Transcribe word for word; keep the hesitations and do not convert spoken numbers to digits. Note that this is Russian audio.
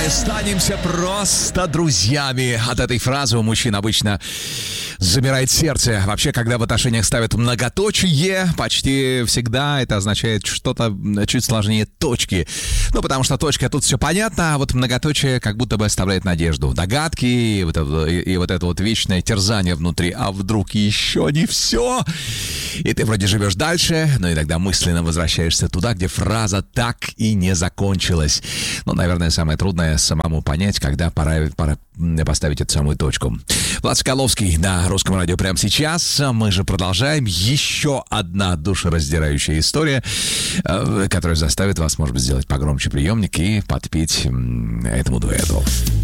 мы останемся просто друзьями. От этой фразы у мужчин обычно замирает сердце. Вообще, когда в отношениях ставят многоточие, почти всегда это означает что-то чуть сложнее точки. Ну, потому что точка тут все понятно, а вот многоточие как будто бы оставляет надежду. Догадки и вот это, и вот это вот вечное терзание внутри. А вдруг еще не все? И ты вроде живешь дальше, но иногда мысленно возвращаешься туда, где фраза так и не закончилась. Ну, наверное, самое трудное самому понять, когда пора, пора поставить эту самую точку. Влад Соколовский на Русском радио прямо сейчас. Мы же продолжаем. Еще одна душераздирающая история, которая заставит вас, может быть, сделать погромче приемник и подпеть этому дуэту.